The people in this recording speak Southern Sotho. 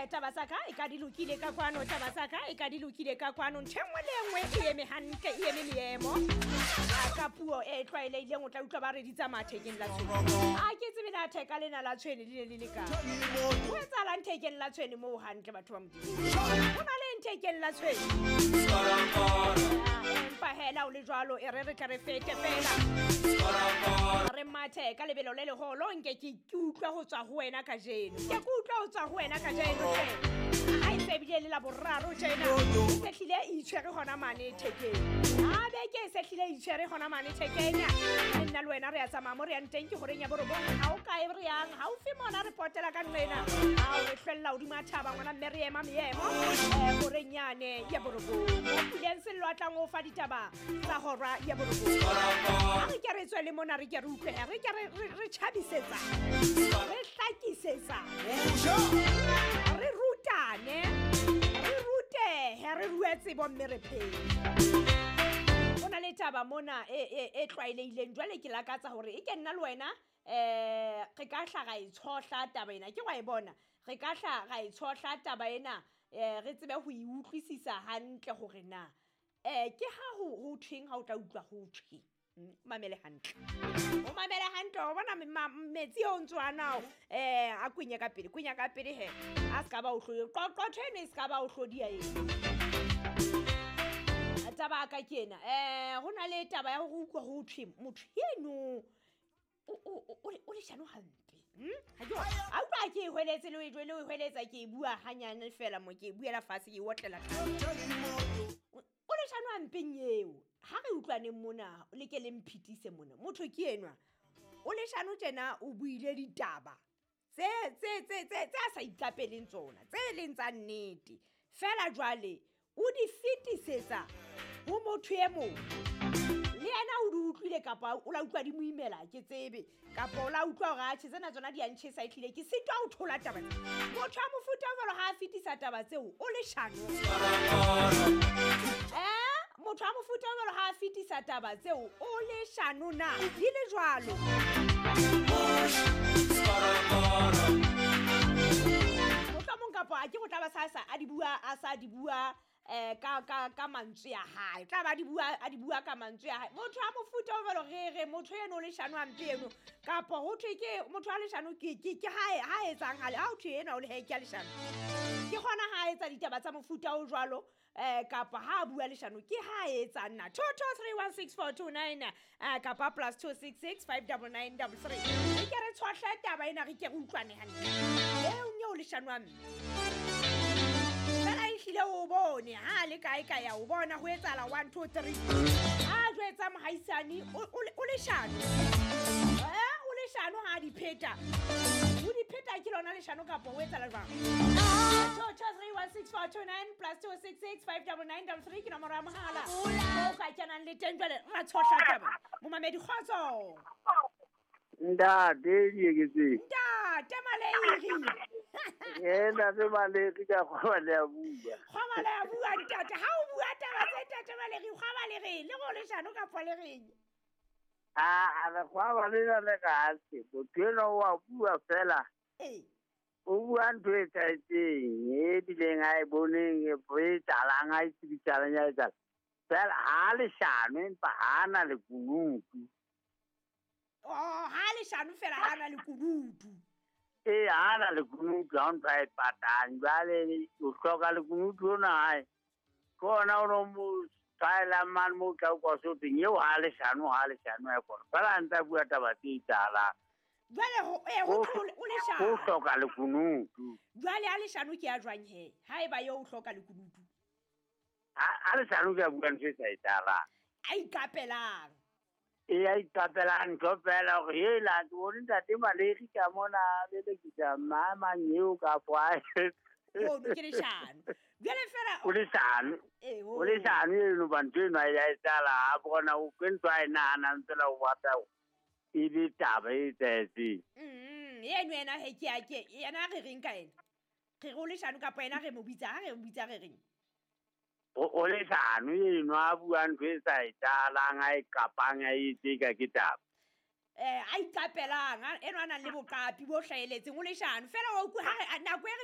taba sa ka e ka di lokile ka kwano taba sa ka e ka di lokile ka kwano ntshengwe le engwe e eme hantle e eme meemo ka puo e tlwaelehileng o tla utlwa ba re di tsamaya thekeng la tshwene a ke tsebe na theka lena la tshwene le le ka o etsalang thekeng la tshwene moo hantle batho ba modimo o na le thekeng la tshwene empa hela o le jwalo e re tla re fete fela re mathe ka lebelo le leholo nke ke utlwa ho tswa ho wena ka jeno ke utlwa ho tswa ho wena ka jeno ha e sebile le la boraro tjena se hlile e tshwere hona mane thekeng a be ke se hlile e tshwere hona mane thekeng nna le wena re ya tsamaya mo re yang teng ke horeng ya borobong ha o kae re yang ha o fi mona re potela ka nqena ha o re hlwella o dima thaba ngwana mme re ema meemo horeng yane ya borobong mo puleng se lo atlang o fa ditaba tsa hora ya borobong ha re ke re tswe le mona re ke re utlwe re ke re chabisetsa re hlakisetsa re rutane re rute re ruetse bo mme re phele ona le taba mona e tlwaelehileng jwale ke lakatsa hore e ke nna le wena re ka hlaga e tshohla taba ena ke wa e bona re ka hlaga e tshohla taba ena re tsebe ho e utlwisisa hantle hore na ke ha ho thweng ha o tla utlwa ho thwe mamele hantle o mamele hantle o bona metsi o ntswana a kunya ka pele he a ska ba o hlodi qoqothene ska ba o hlodi ya taba ka kena hona le taba ya go utlwa ho thwe motho eno o le shano hampe ha jo a utlwa ke hweletse le o hweletsa ke bua hanyane fela mo ke buela fase ke otlela o le shano hampe nyeo ha re utlwane mona le ke le mphitise mona motho ke enwa o le shano tjena o buile ditaba tse sa ikapeleng tsona tse leng tsa nnete fela jwale o di fetisetsa ho motho e mong le yena o di utlwile kapa o la utlwa di moimela ke tsebe kapa o la utlwa hore a tsena tsona di antshesa itlile ke sitwa o thola taba motho a mofuta jwalo ha a fetisa taba tseo o le shano motho a mofuta jwalo ha a fetisa taba tseo o le shano na di le jwalo mohlomong kapa a ke go tla ba sa di bua ka mantswe ya hae tla ba a di bua ka mantswe ya hae motho a mofuta o jwalo re motho eno le shano ampe eno kapa ho thwe ke motho a le shano ke ha etsang hale ha o thwe ena o le heke a le shano ke gona ha etsa ditaba tsa mofuta o jwalo kapa ha bua leshano ke ha etsa nna 22316429 kapa +266 59933 ke re tshwahla taba ena re ke utlwane hantle e nyo leshano a mme fela ihlile o bone ha le kae ka ya o bona ho etsala 1 2 3 ha jwetsa mohaisane o leshano o leshano ha di pheta o di pheta ke lona leshano kapa ho etsala jwang 22316429 +266 59933 ke nomoro ya mohala o ka kenang le teng jwale ra tshotla taba mo mamedi kgotso ntate dieketse ntate maleiri ntate maleiri ka kgwale ya bua ntate ha o bua taba tse ntate maleiri kgwale re le go leshano kapa le reng re kgwaba le gaase bothelo wa bua fela o bua ntho e tsaetseng e bileng a e boneng e talang a itsebisalang ya etsala fela ha leshano empa ha na le kunutu ha leshano fela ha na le kunutu ha na le kunutu ha o ntho a e patang jwale o hloka le kunutu ona hae kona o no mo tsaelang mane mo tla o kwa soteng eo ha leshano ya kona fela ntse a bua taba tse italang jwale o leshano o hloka le kunutu jwale a leshano ke a jwang he ha eba yo o hloka le kunutu a leshano ke a bua ntho e sa italang a ikapelang a ikapelang ntho fela hore hela ke bone ntate Maleiri ka mona le lekisa mama nyeo ka poae ke leshano jwale fela o leshano eno bantho eno a etsala a bona o ke ntho a e nahanang fela o batla e le taba e etsetseng eno ena he ke yena re reng ka ena re go leshano kapa ena re mo bitsa re reng o leshano eno a bua ntho e sa etalang a e kapang a etseka ke taba a ikapelang eno a nang le boqapi bo hlaeletseng o leshano fela nako e